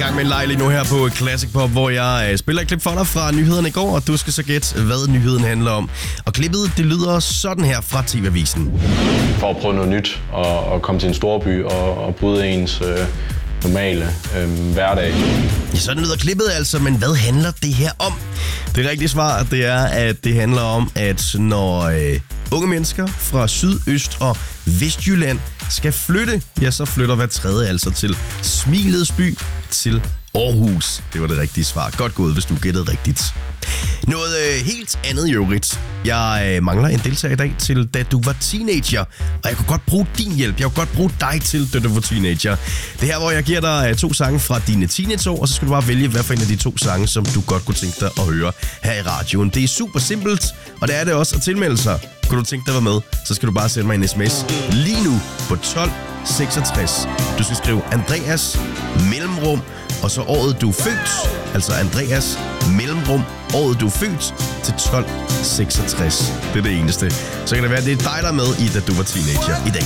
gang med en leg lige nu her på Classic Pop, hvor jeg spiller et klip for dig fra nyhederne i går, og du skal så gætte, hvad nyheden handler om. Og klippet, det lyder sådan her fra TV-avisen. For at prøve noget nyt og komme til en storby og bryde ens normale hverdag. Ja, sådan lyder klippet altså, men hvad handler det her om? Det rigtige svar, det er, at det handler om, at når unge mennesker fra Syd-, Øst- og Vestjylland skal flytte, ja, så flytter hver tredje altså til Smilets by, til Aarhus. Det var det rigtige svar. Godt gået, hvis du gættede rigtigt. Noget helt andet i øvrigt. Jeg mangler en deltager i dag til da du var teenager, og jeg kunne godt bruge din hjælp. Jeg kunne godt bruge dig til da du var teenager. Det her, hvor jeg giver dig 2 sange fra dine teenageår, og så skal du bare vælge, hvad for en af de 2 sange, som du godt kunne tænke dig at høre her i radioen. Det er super simpelt, og det er det også at tilmelde sig. Kunne du tænke dig at være med, så skal du bare sende mig en sms lige nu på 1266. Du skal skrive Andreas mellemrum, og så året du er født, altså Andreas mellemrum, året du er født, til 1266. Det er det eneste. Så kan det være, at det er dig, der er med i, da du var teenager i dag.